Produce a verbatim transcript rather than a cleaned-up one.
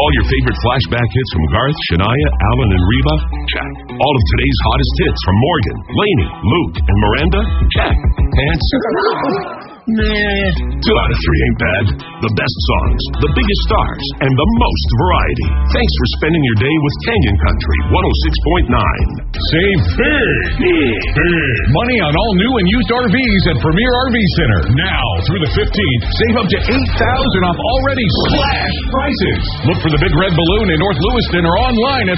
All your favorite flashback hits from Garth, Shania, Alan, and Reba? Check. All of today's hottest hits from Morgan, Lainey, Luke, and Miranda? Check. Pants? Nah. Two out of three ain't bad. The best songs, the biggest stars, and the most variety. Thanks for spending your day with Canyon Country one oh six point nine. Save big, big, big money on all new and used R Vs at Premier R V Center. Now through the fifteenth, save up to eight thousand dollars off already slash prices. Look for the big red balloon in North Lewiston or online at